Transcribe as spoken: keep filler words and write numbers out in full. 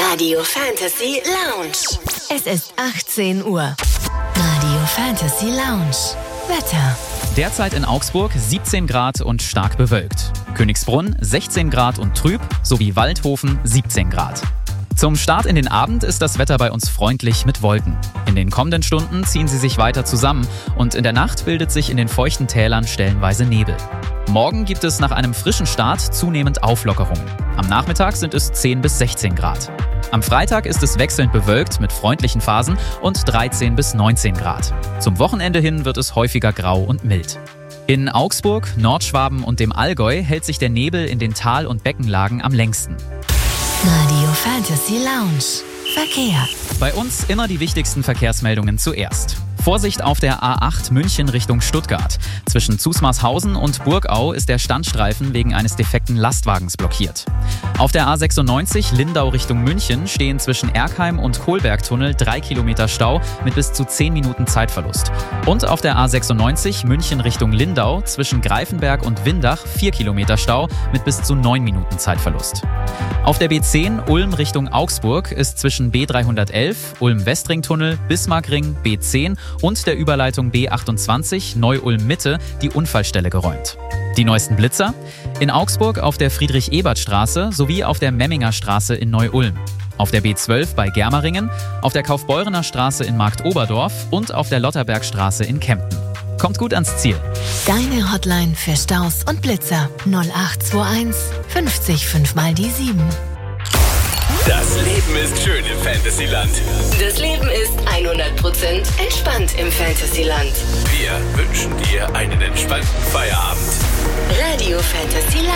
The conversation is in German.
Radio Fantasy Lounge. Es ist achtzehn Uhr. Radio Fantasy Lounge. Wetter. Derzeit in Augsburg siebzehn Grad und stark bewölkt. Königsbrunn sechzehn Grad und trüb, sowie Waldhofen siebzehn Grad. Zum Start in den Abend ist das Wetter bei uns freundlich mit Wolken. In den kommenden Stunden ziehen sie sich weiter zusammen und in der Nacht bildet sich in den feuchten Tälern stellenweise Nebel. Morgen gibt es nach einem frischen Start zunehmend Auflockerungen. Am Nachmittag sind es zehn bis sechzehn Grad. Am Freitag ist es wechselnd bewölkt mit freundlichen Phasen und dreizehn bis neunzehn Grad. Zum Wochenende hin wird es häufiger grau und mild. In Augsburg, Nordschwaben und dem Allgäu hält sich der Nebel in den Tal- und Beckenlagen am längsten. Radio Fantasy Lounge. Verkehr. Bei uns immer die wichtigsten Verkehrsmeldungen zuerst. Vorsicht auf der A acht München Richtung Stuttgart. Zwischen Zusmarshausen und Burgau ist der Standstreifen wegen eines defekten Lastwagens blockiert. Auf der A sechsundneunzig Lindau Richtung München stehen zwischen Erkheim und Kohlbergtunnel drei Kilometer Stau mit bis zu zehn Minuten Zeitverlust. Und auf der A sechsundneunzig München Richtung Lindau zwischen Greifenberg und Windach vier Kilometer Stau mit bis zu neun Minuten Zeitverlust. Auf der B zehn Ulm Richtung Augsburg ist zwischen B dreihundertelf, Ulm-Westring-Tunnel, Bismarckring, B zehn und der Überleitung B achtundzwanzig Neu-Ulm-Mitte die Unfallstelle geräumt. Die neuesten Blitzer? In Augsburg auf der Friedrich-Ebert-Straße sowie auf der Memminger Straße in Neu-Ulm. Auf der B zwölf bei Germeringen, auf der Kaufbeurener Straße in Marktoberdorf und auf der Lotterbergstraße in Kempten. Kommt gut ans Ziel. Deine Hotline für Staus und Blitzer null acht zwei eins fünfzig fünf mal die sieben. Das Leben ist schön im Fantasyland. Das Leben ist hundert Prozent entspannt im Fantasyland. Wir wünschen dir einen entspannten Feierabend. Radio Fantasy Lounge.